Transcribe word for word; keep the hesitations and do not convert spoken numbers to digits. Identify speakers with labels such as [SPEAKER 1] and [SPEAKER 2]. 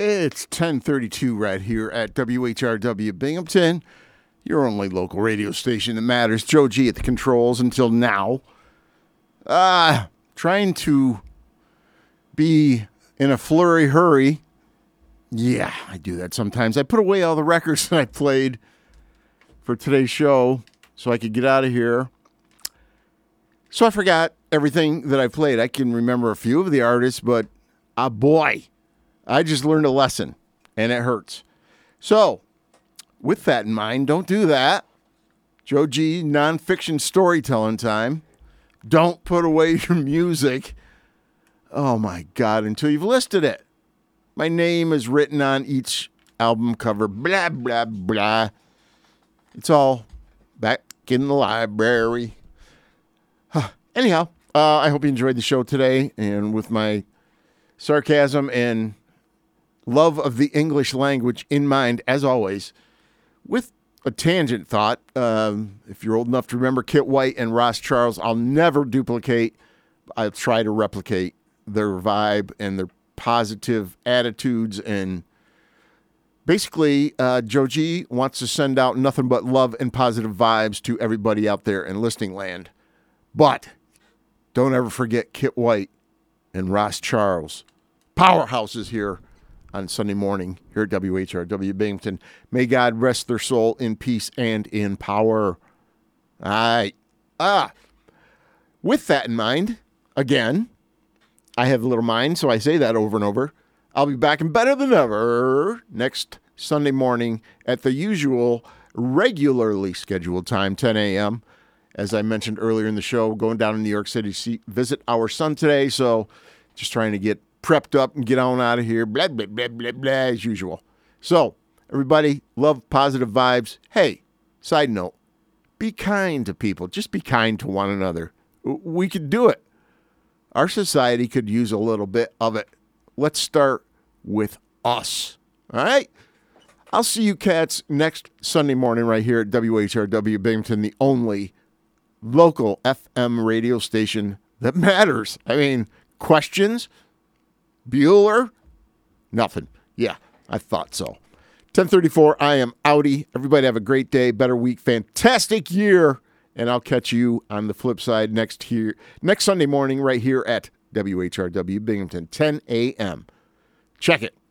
[SPEAKER 1] It's ten thirty-two right here at W H R W Binghamton, your only local radio station that matters. Joe G at the controls until now. Uh, trying to be in a flurry hurry. Yeah, I do that sometimes. I put away all the records that I played for today's show so I could get out of here. So I forgot everything that I played. I can remember a few of the artists, but ah, boy, I just learned a lesson, and it hurts. So, with that in mind, don't do that. Joe G, nonfiction storytelling time. Don't put away your music. Oh, my God, until you've listed it. My name is written on each album cover. Blah, blah, blah. It's all back in the library. Anyhow, uh, I hope you enjoyed the show today. And with my sarcasm and love of the English language in mind, as always, with a tangent thought, um, if you're old enough to remember Kit White and Ross Charles, I'll never duplicate. I'll try to replicate their vibe and their positive attitudes. And basically, uh, Joe G wants to send out nothing but love and positive vibes to everybody out there in listening land. But don't ever forget Kit White and Ross Charles. Powerhouses here on Sunday morning here at W H R W Binghamton. May God rest their soul in peace and in power. All right. Ah. With that in mind, again, I have a little mind, so I say that over and over. I'll be back and better than ever next Sunday morning at the usual regularly scheduled time, ten a.m., as I mentioned earlier in the show, going down to New York City to see, visit our son today. So just trying to get prepped up and get on out of here. Blah, blah, blah, blah, blah, as usual. So, everybody, love positive vibes. Hey, side note, be kind to people. Just be kind to one another. We could do it. Our society could use a little bit of it. Let's start with us. All right? I'll see you cats next Sunday morning right here at W H R W Binghamton, the only local F M radio station that matters. I mean, questions? Bueller? Nothing. Yeah, I thought so. ten thirty-four, I am outie. Everybody have a great day, better week, fantastic year, and I'll catch you on the flip side next here, next Sunday morning right here at W H R W Binghamton, ten a.m. Check it.